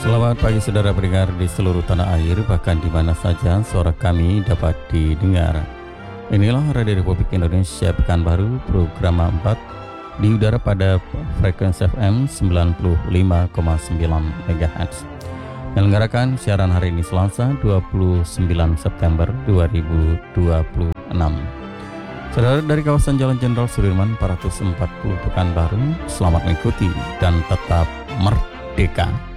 Selamat pagi saudara pendengar di seluruh tanah air, bahkan di mana saja suara kami dapat didengar. Inilah Radio Republik Indonesia Pekanbaru, program 4 di udara pada frekuensi FM 95,9 MHz. Menyelenggarakan siaran hari ini Selasa 29 September 2026. Saudara dari kawasan Jalan Jenderal Sudirman 440 Pekanbaru, selamat mengikuti dan tetap merdeka.